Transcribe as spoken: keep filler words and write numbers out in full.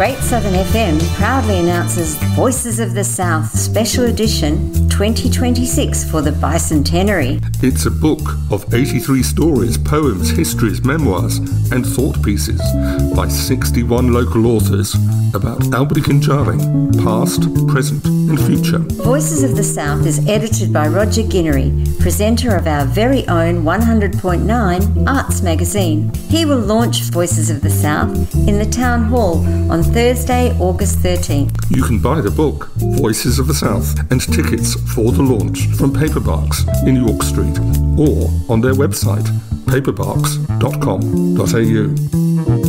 Great Southern F M proudly announces Voices of the South Special Edition twenty twenty-six for the bicentenary. It's a book of eighty-three stories, poems, histories, memoirs and thought pieces by sixty-one local authors about Albury-Kinjaring, past, present and future. Voices of the South is edited by Roger Guinery, presenter of our very own one hundred point nine Arts magazine. He will launch Voices of the South in the Town Hall on Thursday, August thirteenth. You can buy the book, Voices of the South, and tickets for the launch from Paperbarks in York Street or on their website, paperbarks dot com dot a u.